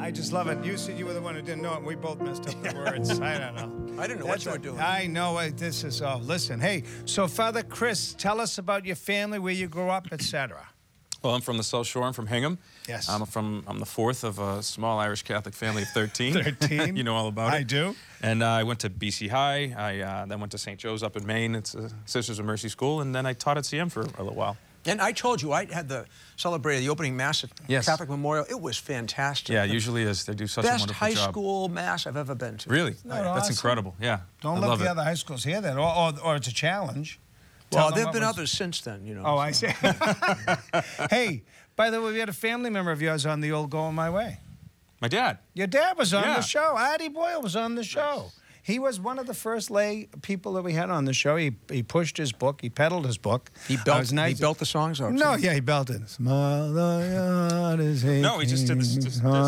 I just love it. You said you were the one who didn't know it. We both messed up the words. I don't know. I didn't know what you were doing. I know. This is all. Listen, hey, so Father Chris, tell us about your family, where you grew up, etc. Well, I'm from the South Shore. I'm from Hingham. Yes. I'm the fourth of a small Irish Catholic family of 13. 13. You know all about it. I do. And I went to BC High. I then went to St. Joe's up in Maine. It's a Sisters of Mercy school. And then I taught at CM for a little while. And I told you, I had celebrated the opening mass at Yes. Catholic Memorial. It was fantastic. Yeah, it usually is. They do such a Best wonderful high job. school mass I've ever been to. Really? that That's awesome? incredible. Yeah. Don't I let love the it. other high schools hear that, or it's a challenge. Well, Tell them there have what been was- others since then, you know. Oh, I see. Hey, by the way, we had a family member of yours on the old Going My Way. My dad. Your dad was on Yeah. the show. Artie Boyle was on the show. He was one of the first lay people that we had on the show. He pushed his book. He peddled his book. He It was nice. He built the songs out. No, too. yeah, he belted. Smile, the heart is No, he just did this.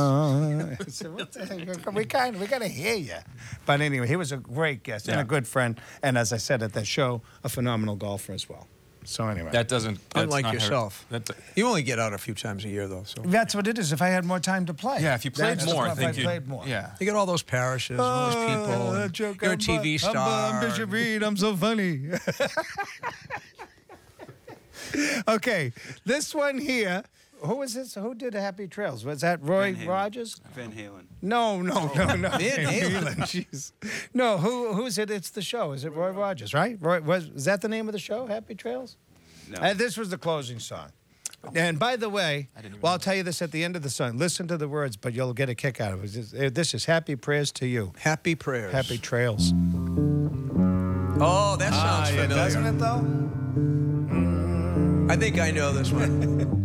we got to hear you. But anyway, he was a great guest and Yeah. a good friend. And as I said at that show, a phenomenal golfer as well. So anyway. That doesn't. That's Unlike not yourself. You only get out a few times a year, though. So That's what it is. If I had more time to play. Yeah, if you played That's more, I if think you played more. Yeah. you get all those parishes, all those people. and joke, you're a I'm TV star. I'm Bishop Reed. I'm so funny. Okay, this one here. Who is this? Who did Happy Trails? Was that Roy Van Halen. Rogers? Van Halen. No. Van Halen. Jeez. No, who's it? It's the show. Is it Roy Rogers, right? Was that the name of the show, Happy Trails? No. And this was the closing song. And by the way, well, I'll tell you this at the end of the song. Listen to the words, but you'll get a kick out of it. This is Happy Prayers to You. Happy prayers. Happy Trails. Oh, that sounds familiar. Doesn't it, though? I think I know this one.